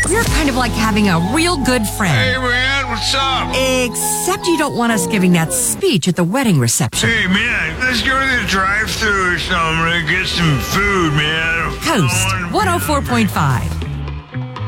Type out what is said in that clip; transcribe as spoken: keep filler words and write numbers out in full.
We're kind of like having a real good friend. Hey, man, what's up? Except you don't want us giving that speech at the wedding reception. Hey, man, let's go to the drive-thru or something and get some food, man. Coast one oh four point five.